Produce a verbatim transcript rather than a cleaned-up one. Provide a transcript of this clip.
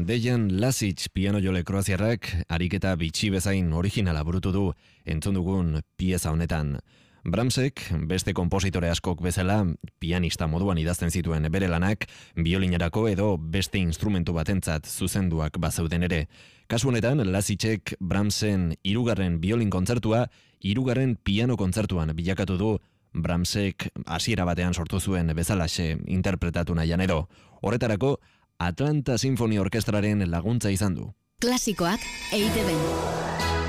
Dejan Lasic piano jole kroaziarrak ariketa bitxi bezain originala burutu du entzun dugun pieza honetan. Brahmsek, beste konpositore askok bezala, pianista moduan idazten zituen bere lanak, biolinerako edo beste instrumentu batentzat zuzenduak bazeuden ere. Kasu honetan, Lasicek Brahmsen hirugarren biolin kontzertua, hirugarren piano kontzertuan bilakatu du Brahmsek hasiera batean sortu zuen bezalaxe interpretatu nahian edo. Horretarako, Atlanta Symphony Orkestraren laguntza izan du. Klasikoak E I Te Ben.